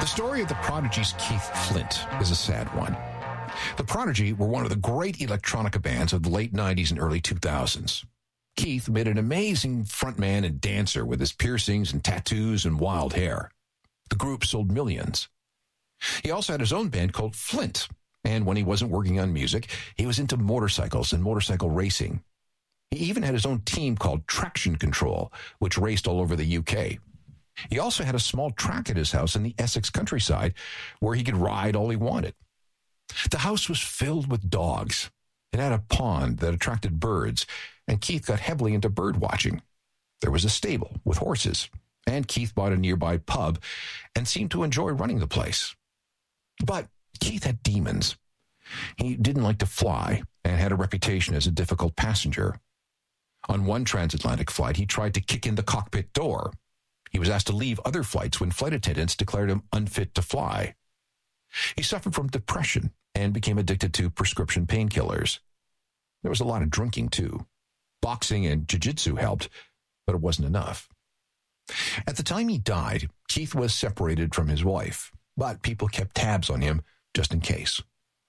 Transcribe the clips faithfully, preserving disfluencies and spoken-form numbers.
story of the Prodigy's Keith Flint is a sad one. The Prodigy were one of the great electronica bands of the late nineties and early two thousands. Keith made an amazing frontman and dancer with his piercings and tattoos and wild hair. The group sold millions. He also had his own band called Flint, and when he wasn't working on music, he was into motorcycles and motorcycle racing. He even had his own team called Traction Control, which raced all over the U K. He also had a small track at his house in the Essex countryside where he could ride all he wanted. The house was filled with dogs. It had a pond that attracted birds, and Keith got heavily into bird watching. There was a stable with horses, and Keith bought a nearby pub and seemed to enjoy running the place. But Keith had demons. He didn't like to fly and had a reputation as a difficult passenger. On one transatlantic flight, he tried to kick in the cockpit door. He was asked to leave other flights when flight attendants declared him unfit to fly. He suffered from depression and became addicted to prescription painkillers. There was a lot of drinking, too. Boxing and jiu-jitsu helped, but it wasn't enough. At the time he died, Keith was separated from his wife, but people kept tabs on him just in case.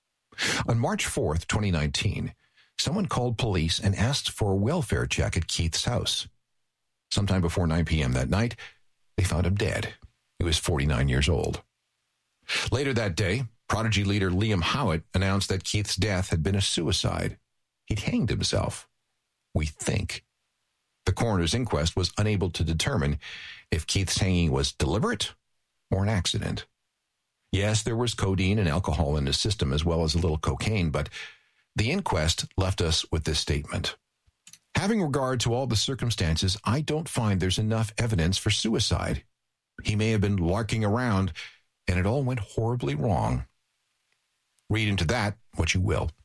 On March fourth, twenty nineteen, someone called police and asked for a welfare check at Keith's house. Sometime before nine p.m. that night, they found him dead. He was forty-nine years old. Later that day, Prodigy leader Liam Howlett announced that Keith's death had been a suicide. He'd hanged himself. We think. The coroner's inquest was unable to determine if Keith's hanging was deliberate or an accident. Yes, there was codeine and alcohol in his system as well as a little cocaine, but the inquest left us with this statement. Having regard to all the circumstances, I don't find there's enough evidence for suicide. He may have been larking around, and it all went horribly wrong. Read into that what you will.